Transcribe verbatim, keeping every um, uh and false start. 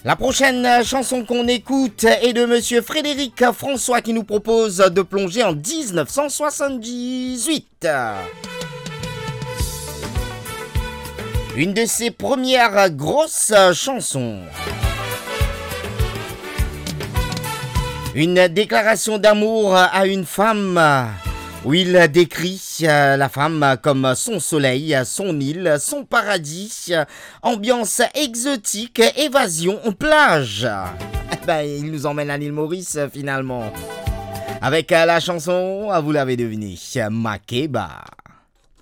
La prochaine chanson qu'on écoute est de Monsieur Frédéric François qui nous propose de plonger en dix-neuf cent soixante-dix-huit. Une de ses premières grosses chansons. Une déclaration d'amour à une femme où il décrit la femme comme son soleil, son île, son paradis, ambiance exotique, évasion, plage. Ben, il nous emmène à l'île Maurice finalement. Avec la chanson, vous l'avez deviné, Makeba.